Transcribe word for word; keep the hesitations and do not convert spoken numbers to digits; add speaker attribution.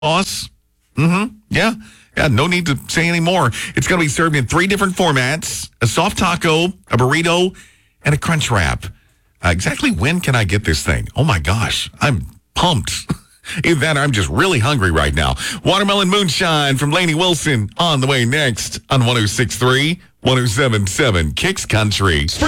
Speaker 1: sauce. Mm-hmm. Yeah. Yeah, no need to say any more. It's going to be served in three different formats: a soft taco, a burrito, and a crunch wrap. Uh, exactly when can I get this thing? Oh, my gosh. I'm pumped. Either that or I'm just really hungry right now. Watermelon Moonshine from Lainey Wilson on the way next on one oh six point three, one oh seven point seven Kicks Country.